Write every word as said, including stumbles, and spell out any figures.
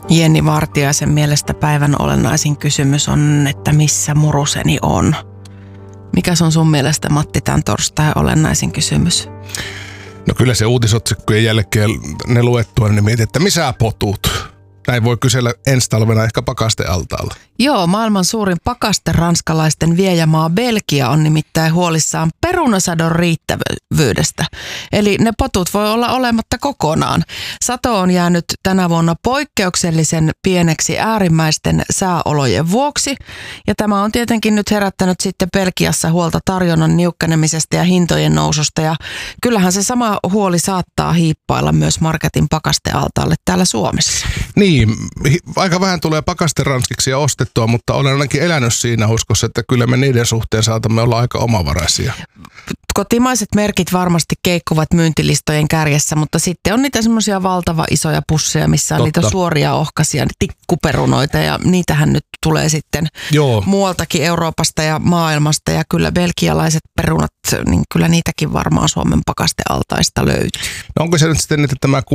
Jenni Vartiaisen mielestä päivän olennaisin kysymys on, että missä muruseni on? Mikä on sun mielestä, Matti, tämän torstain olennaisin kysymys? No kyllä se uutisotsikkojen jälkeen ne luettua, niin mietin, että missä potut? Näin voi kysellä ensi talvena ehkä pakastealtaalla. Joo, maailman suurin pakaste ranskalaisten viejämaa Belgia on nimittäin huolissaan perunasadon riittävyydestä. Eli ne potut voi olla olematta kokonaan. Sato on jäänyt tänä vuonna poikkeuksellisen pieneksi äärimmäisten sääolojen vuoksi. Ja tämä on tietenkin nyt herättänyt sitten Belgiassa huolta tarjonnan niukkenemisesta ja hintojen noususta. Ja kyllähän se sama huoli saattaa hiippailla myös marketin pakastealtaalle täällä Suomessa. Niin, aika vähän tulee pakasteranskiksi ostettua, mutta olen ainakin elänyt siinä uskossa, että kyllä me niiden suhteen saatamme olla aika omavaraisia. Kotimaiset merkit varmasti keikkuvat myyntilistojen kärjessä, mutta sitten on niitä semmoisia valtava isoja pusseja, missä on Totta. niitä suoria ohkaisia tikkuperunoita ja niitähän nyt tulee sitten Joo. muualtakin Euroopasta ja maailmasta ja kyllä belgialaiset perunat, niin kyllä niitäkin varmaan Suomen pakastealtaista löytyy. No onko se nyt sitten, että tämä